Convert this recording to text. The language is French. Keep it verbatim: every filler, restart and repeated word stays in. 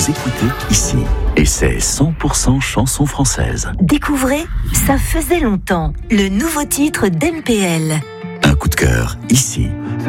vous écoutez ici. Et c'est cent pour cent chanson française. Découvrez Ça faisait longtemps, le nouveau titre d'M P L. Un coup de cœur ici.